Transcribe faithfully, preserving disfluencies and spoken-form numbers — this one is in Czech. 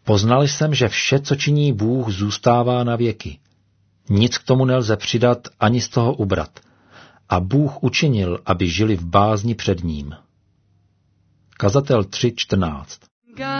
Poznal jsem, že vše, co činí Bůh, zůstává na věky. Nic k tomu nelze přidat, ani z toho ubrat. A Bůh učinil, aby žili v bázni před ním. Kazatel tři čtrnáct.